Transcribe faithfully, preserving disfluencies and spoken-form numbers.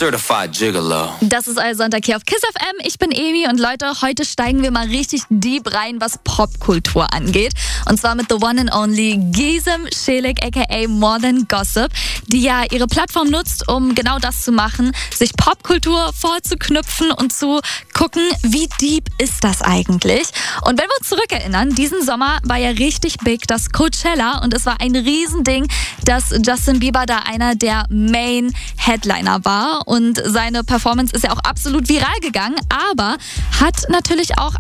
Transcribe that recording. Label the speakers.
Speaker 1: Certified Gigolo.
Speaker 2: Das ist also Sonntag hier auf Kiss F M. Ich bin Emi und Leute, heute steigen wir mal richtig deep rein, was Popkultur angeht. Und zwar mit the one and only Gizem Çelik aka More Than Gossip, die ja ihre Plattform nutzt, um genau das zu machen, sich Popkultur vorzuknüpfen und zu gucken, wie deep ist das eigentlich. Und wenn wir uns zurückerinnern, diesen Sommer war ja richtig big das Coachella und es war ein Riesending, dass Justin Bieber da einer der Main Headliner war und seine Performance ist ja auch absolut viral gegangen, aber hat natürlich auch